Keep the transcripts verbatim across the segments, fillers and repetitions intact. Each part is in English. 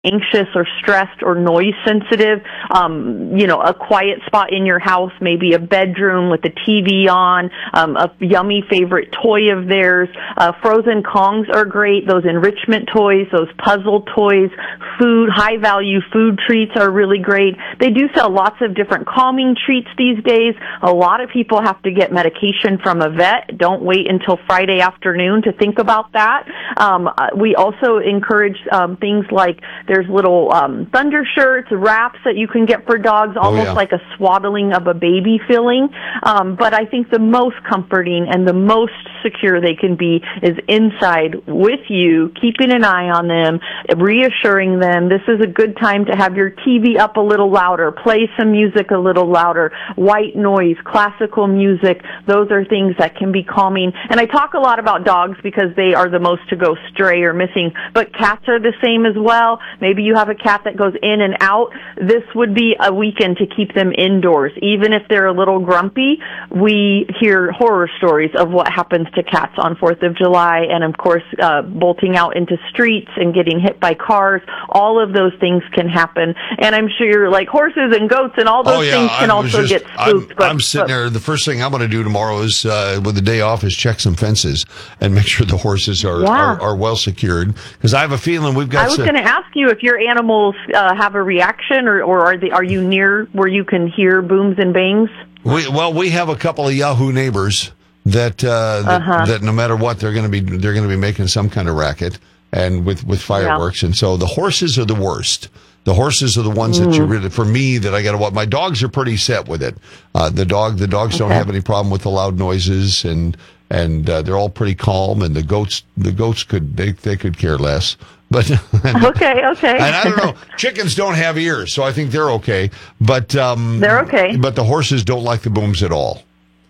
anxious or stressed or noise sensitive, um, you know, a quiet spot in your house, maybe a bedroom with the T V on, um, a yummy favorite toy of theirs. Uh, frozen Kongs are great. Those enrichment toys, those puzzle toys, food, high value food treats are really great. They do sell lots of different calming treats these days. A lot of people have to get medication from a vet. Don't wait until Friday afternoon to think about that. Um, we also encourage um, things like there's little um, thunder shirts, wraps that you can get for dogs, almost oh, yeah. like a swaddling of a baby feeling. Um, but I think the most comforting and the most secure they can be is inside with you, keeping an eye on them, reassuring them this is a good time to have your T V up a little louder, play some music a little louder, white noise, classical music. Those are things that can be calming. And I talk a lot about dogs because they are the most to go stray or missing, but cats are the same as well. Maybe you have a cat that goes in and out. This would be a weekend to keep them indoors. Even if they're a little grumpy, we hear horror stories of what happens to cats on fourth of July and, of course, uh, bolting out into streets and getting hit by cars. All of those things can happen. And I'm sure, like, horses and goats and all those oh, yeah. things can I also just, get spooked. I'm, but, I'm sitting but, there. The first thing I'm going to do tomorrow is, uh, with the day off, is check some fences and make sure the horses are, yeah. are, are well secured. Because I have a feeling we've got... I was going to ask you if your animals uh, have a reaction, or, or are they are you near where you can hear booms and bangs? We, well, we have a couple of Yahoo neighbors that uh, that, uh-huh. that no matter what, they're going to be they're going to be making some kind of racket and with, with fireworks. Yeah. And so the horses are the worst. The horses are the ones mm. that you really, for me, that I got to watch. My dogs are pretty set with it. Uh, the dog, the dogs okay. don't have any problem with the loud noises, and and uh, they're all pretty calm. And the goats, the goats could they they could care less. But and, okay, okay. And I don't know. Chickens don't have ears, so I think they're okay. But um, they're okay. But the horses don't like the booms at all.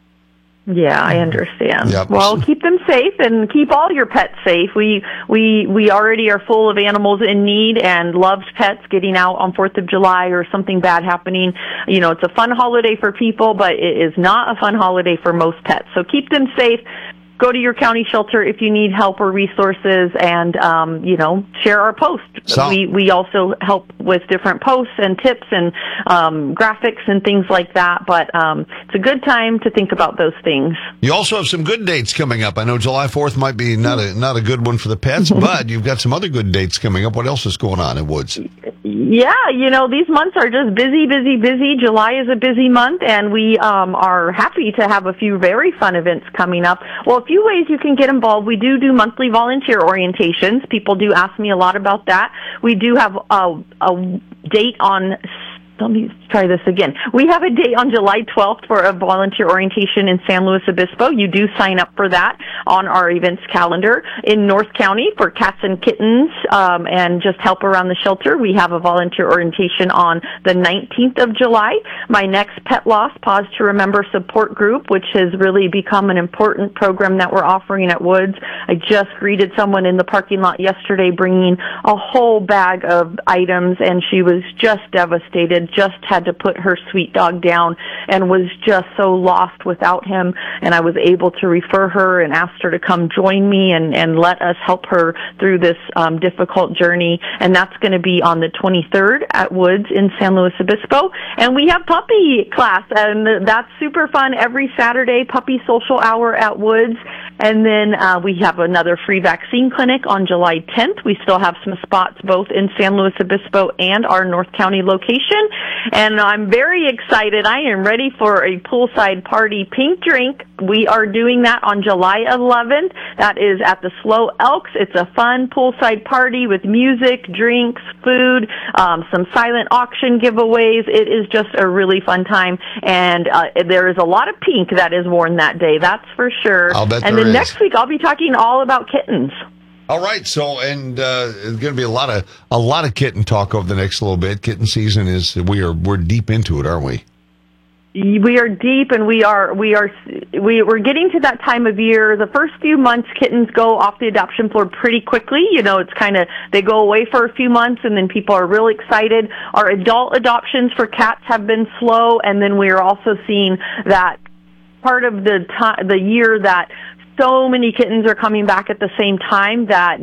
Yeah, I understand. Yep. Well, keep them safe and keep all your pets safe. We we we already are full of animals in need and loved pets getting out on fourth of July or something bad happening. You know, it's a fun holiday for people, but it is not a fun holiday for most pets. So keep them safe. Go to your county shelter if you need help or resources, and, um, you know, share our posts. So, we, we also help with different posts and tips and um, graphics and things like that, but um, it's a good time to think about those things. You also have some good dates coming up. I know July fourth might be not a not a good one for the pets, but you've got some other good dates coming up. What else is going on in Woods? Yeah, you know, these months are just busy, busy, busy. July is a busy month, and we um, are happy to have a few very fun events coming up. Well, a few ways you can get involved. We do do monthly volunteer orientations. People do ask me a lot about that. We do have a, a date on... Let me try this again. We have a date on July twelfth for a volunteer orientation in San Luis Obispo. You do sign up for that on our events calendar. In North County for cats and kittens um, and just help around the shelter, we have a volunteer orientation on the nineteenth of July. My next Pet Loss Pause to Remember support group, which has really become an important program that we're offering at Woods. I just greeted someone in the parking lot yesterday bringing a whole bag of items, and she was just devastated. Just had to put her sweet dog down and was just so lost without him. And I was able to refer her and asked her to come join me and, and let us help her through this um, difficult journey. And that's going to be on the twenty-third at Woods in San Luis Obispo. And we have puppy class, and that's super fun every Saturday, puppy social hour at Woods. And then uh, we have another free vaccine clinic on July tenth. We still have some spots both in San Luis Obispo and our North County location. And I'm very excited. I am ready for a poolside party pink drink. We are doing that on July eleventh. That is at the Slow Elks. It's a fun poolside party with music, drinks, food, um, some silent auction giveaways. It is just a really fun time. And uh, there is a lot of pink that is worn that day, that's for sure. I'll bet and there then is. Next week I'll be talking all about kittens. All right, so and uh, there's going to be a lot of a lot of kitten talk over the next little bit. Kitten season is we are we're deep into it, aren't we? We are deep, and we are we are we we're getting to that time of year. The first few months, kittens go off the adoption floor pretty quickly. You know, it's kind of they go away for a few months, and then people are really excited. Our adult adoptions for cats have been slow, and then we are also seeing that part of the time, the year that so many kittens are coming back at the same time that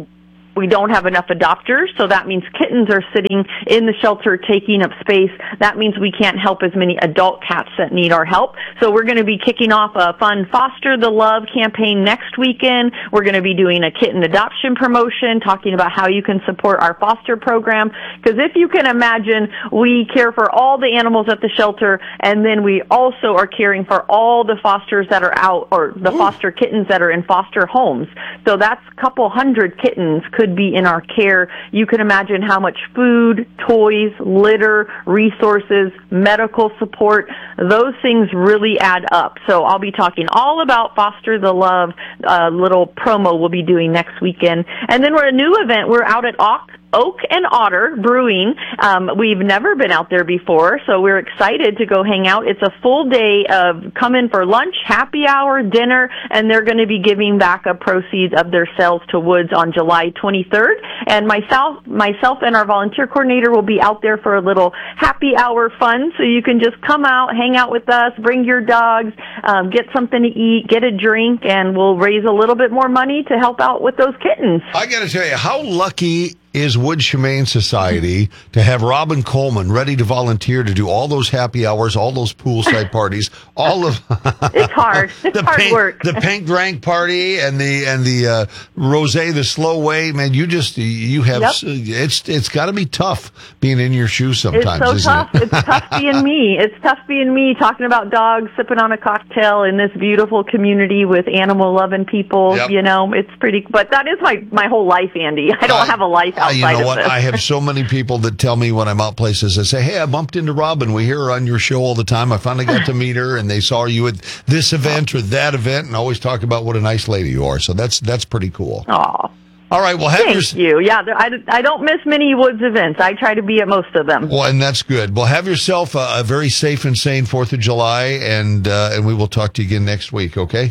we don't have enough adopters, so that means kittens are sitting in the shelter taking up space. That means we can't help as many adult cats that need our help. So we're going to be kicking off a fun Foster the Love campaign next weekend. We're going to be doing a kitten adoption promotion, talking about how you can support our foster program. Because if you can imagine, we care for all the animals at the shelter, and then we also are caring for all the fosters that are out, or the Ooh. foster kittens that are in foster homes. So that's a couple hundred kittens could be in our care. You can imagine how much food, toys, litter, resources, medical support, those things really add up. So I'll be talking all about Foster the Love, uh, little promo we'll be doing next weekend. And then we're a new event. We're out at Oak. Oak and Otter Brewing. Um, we've never been out there before, so we're excited to go hang out. It's a full day of come in for lunch, happy hour, dinner, and they're going to be giving back a proceeds of their sales to Woods on July twenty-third. And myself, myself and our volunteer coordinator will be out there for a little happy hour fun, so you can just come out, hang out with us, bring your dogs, um, get something to eat, get a drink, and we'll raise a little bit more money to help out with those kittens. I got to tell you, how lucky is Woods Humane Society to have Robin Coleman ready to volunteer to do all those happy hours, all those poolside parties, all of it's hard. It's the hard pink, work. The pink drink party and the and the uh, rosé, the slow way. Man, you just you have yep. it's it's got to be tough being in your shoes sometimes. It's so isn't tough. It? It's tough being me. It's tough being me talking about dogs, sipping on a cocktail in this beautiful community with animal loving people. Yep. You know, it's pretty. But that is my my whole life, Andy. I don't uh, have a life outside you know of what? this. I have so many people that tell me when I'm out places, they say, hey, I bumped into Robin. We hear her on your show all the time. I finally got to meet her, and they saw you at this event or that event, and always talk about what a nice lady you are. So that's that's pretty cool. Aw. All right, well, have Thank your, you. Yeah, I, I don't miss many Woods events. I try to be at most of them. Well, and that's good. Well, have yourself a, a very safe and sane fourth of July, and uh, and we will talk to you again next week, okay?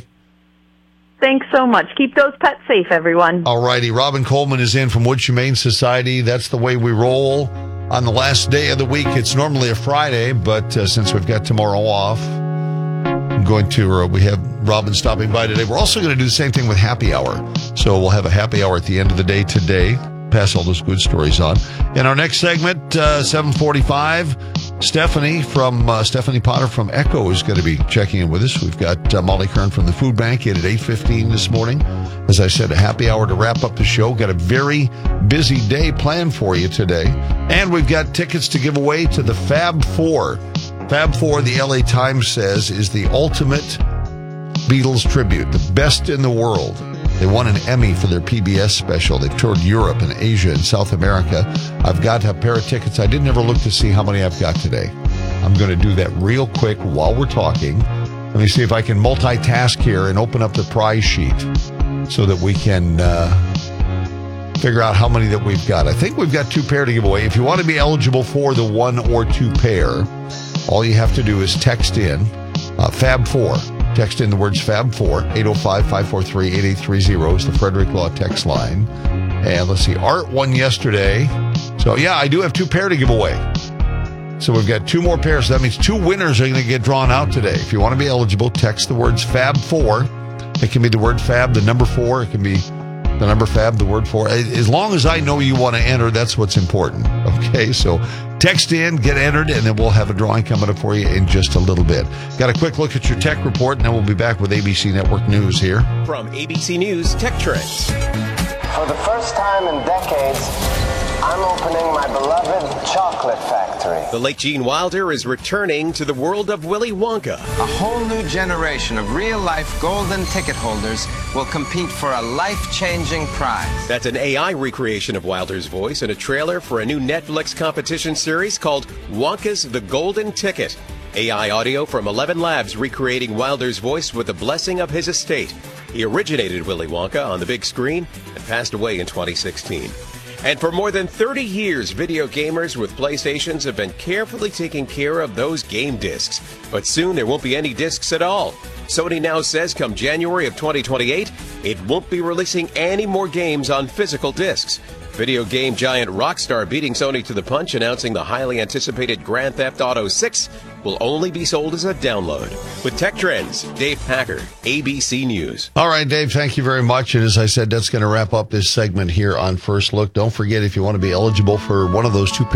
Thanks so much. Keep those pets safe, everyone. All righty. Robin Coleman is in from Woods Humane Society. That's the way we roll on the last day of the week. It's normally a Friday, but uh, since we've got tomorrow off, I'm going to, uh, we have Robin stopping by today. We're also going to do the same thing with happy hour. So we'll have a happy hour at the end of the day today. Pass all those good stories on. In our next segment, uh, seven forty-five, Stephanie from uh, Stephanie Potter from Echo is going to be checking in with us. We've got uh, Molly Kern from the Food Bank in at eight fifteen this morning. As I said, a happy hour to wrap up the show. Got a very busy day planned for you today. And we've got tickets to give away to the Fab Four. Fab Four, the L A Times says, is the ultimate Beatles tribute, the best in the world. They won an Emmy for their P B S special. They've toured Europe and Asia and South America. I've got a pair of tickets. I didn't ever look to see how many I've got today. I'm going to do that real quick while we're talking. Let me see if I can multitask here and open up the prize sheet so that we can uh, figure out how many that we've got. I think we've got two pair to give away. If you want to be eligible for the one or two pair, all you have to do is text in uh, Fab four. Text in the words Fab four, eight oh five, five four three, eight eight three zero is the Frederick Law text line. And let's see, Art won yesterday. So, yeah, I do have two pair to give away. So we've got two more pairs. So that means two winners are going to get drawn out today. If you want to be eligible, text the words Fab four. It can be the word Fab, the number four. It can be the number Fab, the word four. As long as I know you want to enter, that's what's important. Okay, so text in, get entered, and then we'll have a drawing coming up for you in just a little bit. Got a quick look at your tech report, and then we'll be back with A B C Network News here. From A B C News Tech Trends. For the first time in decades, I'm opening my beloved chocolate factory. The late Gene Wilder is returning to the world of Willy Wonka. A whole new generation of real-life golden ticket holders will compete for a life-changing prize. That's an A I recreation of Wilder's voice in a trailer for a new Netflix competition series called Wonka's The Golden Ticket. A I audio from Eleven Labs recreating Wilder's voice with the blessing of his estate. He originated Willy Wonka on the big screen and passed away in twenty sixteen. And for more than thirty years, video gamers with PlayStations have been carefully taking care of those game discs. But soon there won't be any discs at all. Sony now says come January of twenty twenty-eight, it won't be releasing any more games on physical discs. Video game giant Rockstar beating Sony to the punch, announcing the highly anticipated Grand Theft Auto six will only be sold as a download. With Tech Trends, Dave Packer, A B C News. All right, Dave, thank you very much. And as I said, that's going to wrap up this segment here on First Look. Don't forget, if you want to be eligible for one of those two